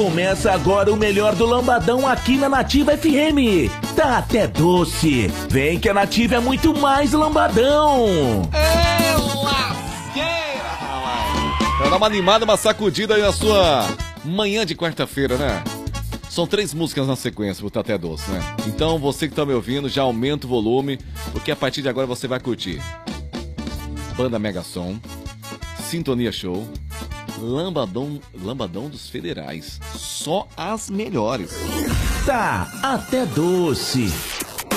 Começa agora o melhor do Lambadão aqui na Nativa FM. Tá até doce. Vem que a Nativa é muito mais Lambadão. Pra dar uma animada, uma sacudida aí na sua manhã de quarta-feira, né? São 3 músicas na sequência pro Tá Até Doce, né? Então você que tá me ouvindo, já aumenta o volume, porque a partir de agora você vai curtir Banda Mega Som, Sintonia Show, Lambadão dos Federais. Só as melhores. Tá até doce.